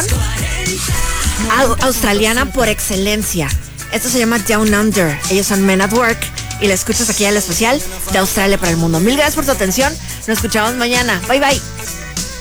canción australiana por excelencia. Esto se llama Down Under. Ellos son Men at Work y la escuchas aquí en el especial de Australia para el mundo. Mil gracias por tu atención. Nos escuchamos mañana. Bye bye.